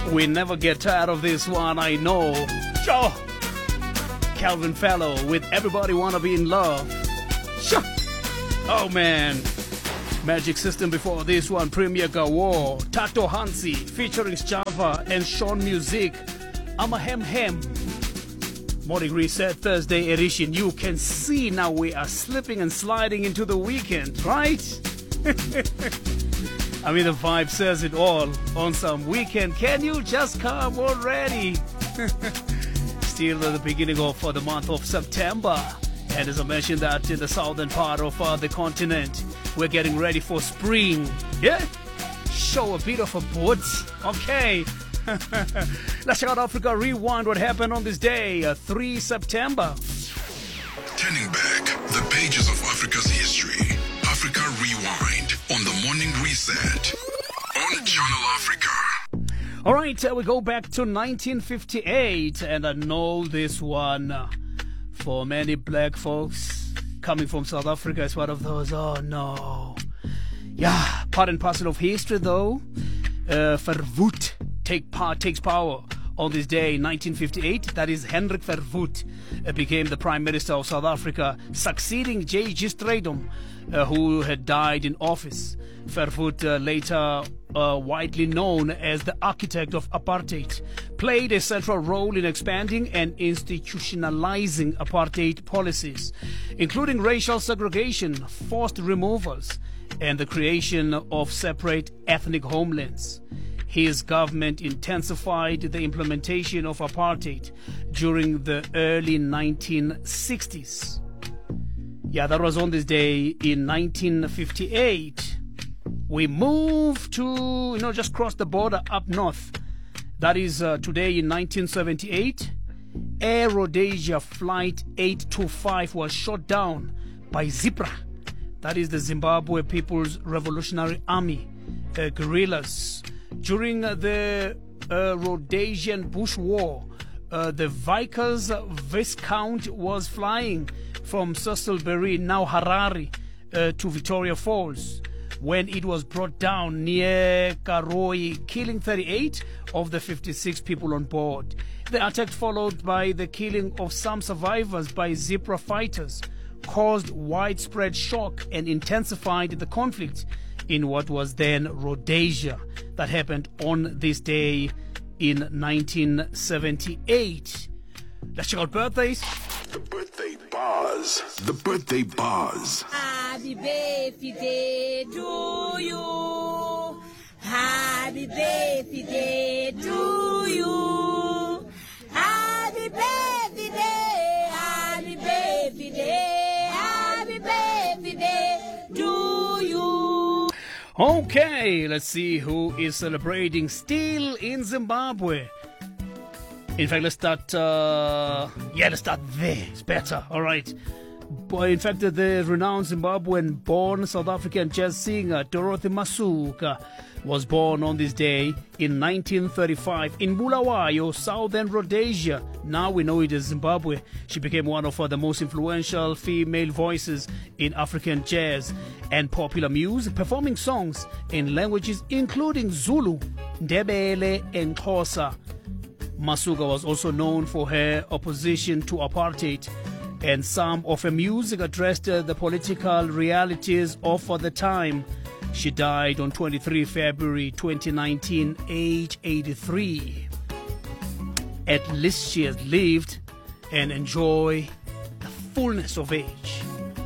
We never get tired of this one, I know. Sure. Calvin Fellow with Everybody Wanna Be in Love. Sure. Oh man. Magic System before this one, Premier Gawor, Tato Hansi featuring Java and Sean Music. I'm a Hem. Morning Reset Thursday edition. You can see now we are slipping and sliding into the weekend, right? I mean, the vibe says it all on some weekend. Can you just come already? Still at the beginning of the month of September. And as I mentioned that in the southern part of the continent, we're getting ready for spring. Yeah? Show a bit of a boot. Okay. Let's check out Africa Rewind. What happened on this day, 3 September. Turning back the pages of Africa's history. Africa Rewind on the Morning Reset on Channel Africa. All right, we go back to 1958, and I know this one for many black folks coming from South Africa is one of those, oh no. Yeah, part and parcel of history though. Verwoerd takes power on this day, 1958. That is Hendrik Verwoerd became the Prime Minister of South Africa, succeeding J.G. Strydom, who had died in office. Verwoerd, later widely known as the architect of apartheid, played a central role in expanding and institutionalizing apartheid policies, including racial segregation, forced removals, and the creation of separate ethnic homelands. His government intensified the implementation of apartheid during the early 1960s. Yeah, that was on this day in 1958. We moved to, just cross the border up north. That is today in 1978. Air Rhodesia Flight 825 was shot down by ZIPRA. That is the Zimbabwe People's Revolutionary Army guerrillas. During the Rhodesian Bush War, the Vickers Viscount was flying from Sasolburg, now Harare, to Victoria Falls when it was brought down near Karoi, killing 38 of the 56 people on board. The attack, followed by the killing of some survivors by ZIPRA fighters, caused widespread shock and intensified the conflict in what was then Rhodesia. That happened on this day in 1978. Let's check out birthdays. The birthday bars. The birthday bars. Happy birthday to you. Happy birthday to you. Happy birthday. Happy birthday. Happy birthday to you. Okay, let's see who is celebrating still in Zimbabwe. In fact, let's start there. It's better. All right. In fact, the renowned Zimbabwean-born South African jazz singer Dorothy Masuka was born on this day in 1935 in Bulawayo, Southern Rhodesia. Now we know it as Zimbabwe. She became one of the most influential female voices in African jazz and popular music, performing songs in languages including Zulu, Ndebele, and Xhosa. Masuka was also known for her opposition to apartheid, and some of her music addressed the political realities of the time. She died on 23 February 2019, age 83. At least she has lived and enjoyed the fullness of age.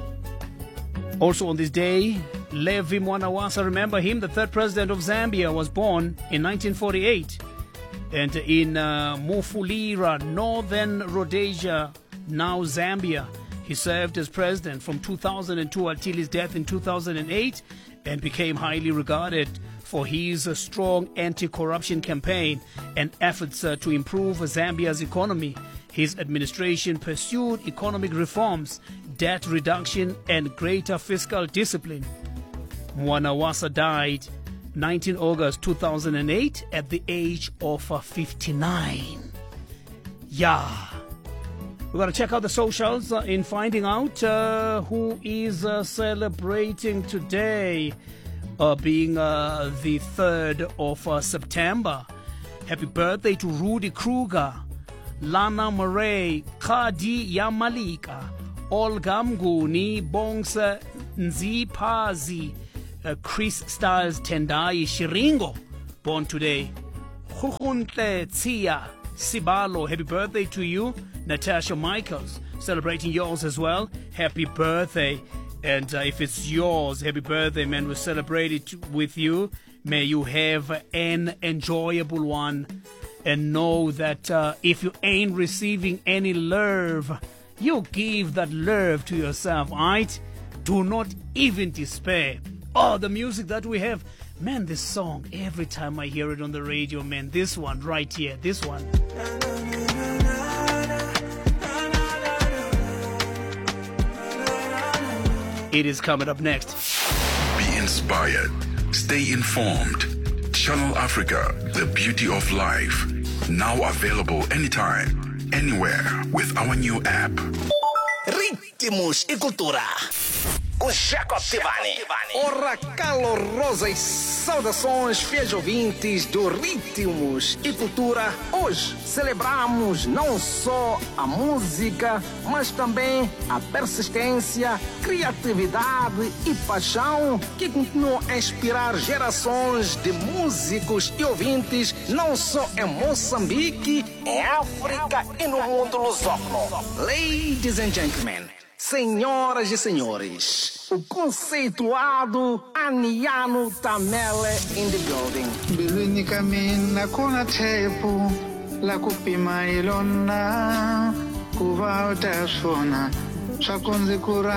Also on this day, Levi Mwanawasa, remember him, the third president of Zambia, was born in 1948. And in Mufulira, Northern Rhodesia, now Zambia, he served as president from 2002 until his death in 2008 and became highly regarded for his strong anti-corruption campaign and efforts to improve Zambia's economy. His administration pursued economic reforms, debt reduction, and greater fiscal discipline. Mwanawasa died 19 August 2008 at the age of 59. Yeah. We're going to check out the socials in finding out who is celebrating today, being the 3rd of September. Happy birthday to Rudy Kruger, Lana Murray, Khadi Yamalika, Olga Mguni, Bongsa Nzipazi, Chris Styles Tendai Shiringo, born today. Khukhuntle Tsia Sibalo, happy birthday to you. Natasha Michaels, celebrating yours as well. Happy birthday. And if it's yours, happy birthday, man. We celebrate it with you. May you have an enjoyable one. And know that if you ain't receiving any love, you give that love to yourself, right? Do not even despair. Oh, the music that we have. Man, this song, every time I hear it on the radio, man, this one right here, this one. It is coming up next. Be inspired. Stay informed. Channel Africa, the beauty of life. Now available anytime, anywhere with our new app. Ritmos e Cultura. Com Jacob Tivani. Ora, calorosas saudações, fiéis ouvintes do Ritmos e Cultura. Hoje celebramos não só a música, mas também a persistência, criatividade e paixão que continuam a inspirar gerações de músicos e ouvintes, não só em Moçambique, em África e no mundo lusófono. Ladies and gentlemen, senhoras e senhores, o conceituado Aniano Tamele in the building. Bilwini kamina kuna tepu la kupima ilona kuva utasona swakunzi kura